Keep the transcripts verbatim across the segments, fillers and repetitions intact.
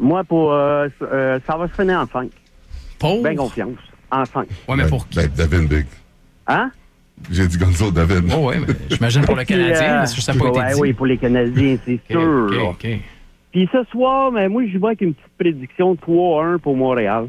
Moi, pour euh, euh, ça va se finir en cinq. Pour? Bien confiance. En cinq. Ouais, mais pour qui? Ben, David Big. Hein? J'ai dit Gonzo David. Oh, oui, mais j'imagine pour le Canadien, euh, parce que ça n'a pas ouais, été dit. Oui, pour les Canadiens, c'est OK, sûr. OK, là. OK. Puis ce soir, mais moi, je vois avec une petite prédiction trois un pour Montréal.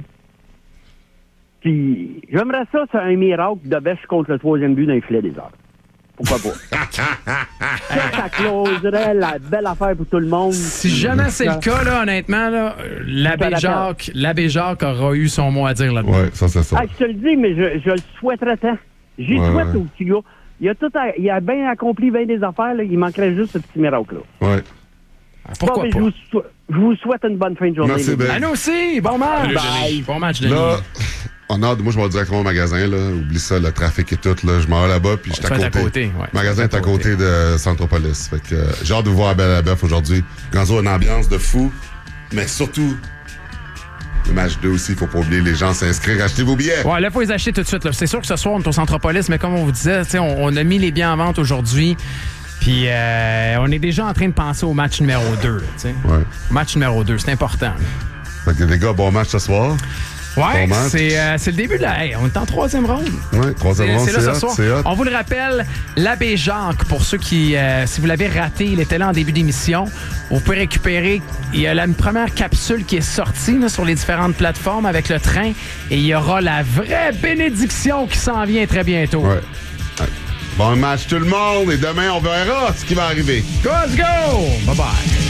Puis j'aimerais ça, c'est un miracle de bêche contre le troisième but d'un filet des heures. Pourquoi pas? ça, ça closerait la belle affaire pour tout le monde. Si jamais c'est le cas, là, honnêtement, là, l'abbé Jacques, l'abbé Jacques aura eu son mot à dire là-dedans. Ouais, ça, c'est ça. Ah, je te le dis, mais je, je le souhaiterais tant. J'y Ouais, souhaite ouais. au petit gars. Il a, tout à- il a bien accompli bien des affaires. Là. Il manquerait juste ce petit miracle-là. Ouais. Pourquoi Bon, mais pas? je, vous sou- je vous souhaite une bonne fin de journée. Merci, les gars. Ben. À nous aussi! Bon match! Bye. Bon match, Denis. Là, en ordre, moi, je vais directement au magasin, là. Oublie ça, le trafic et tout, là. Je m'en vais là-bas, puis je suis Tu à vas côté. être à côté, ouais. Le magasin est À à côté. côté de Centropolis. Fait que, euh, j'ai hâte de vous voir à Belle à la Bœuf aujourd'hui. Gonzo, une ambiance de fou, mais surtout, le match deux aussi, il faut pas oublier les gens s'inscrire. Achetez vos billets. Ouais, là, il faut les acheter tout de suite. Là. C'est sûr que ce soir, on est au Centropolis, mais comme on vous disait, tu sais, on, on a mis les billets en vente aujourd'hui. Puis euh, on est déjà en train de penser au match numéro deux. Là, tu sais. Ouais. Match numéro deux, c'est important. là. Fait que, les gars, bon match ce soir. Ouais, Bon match. c'est, euh, c'est le début de la... Hey, on est en troisième ronde. Ouais, troisième C'est, round, c'est là c'est ce hot, soir. c'est hot. On vous le rappelle, l'abbé Jacques, pour ceux qui, euh, si vous l'avez raté, il était là en début d'émission. Vous pouvez récupérer. Il y a la une première capsule qui est sortie là, sur les différentes plateformes avec le train. Et il y aura la vraie bénédiction qui s'en vient très bientôt. Ouais. Ouais. Bon match tout le monde et demain on verra ce qui va arriver. Let's go! Bye bye.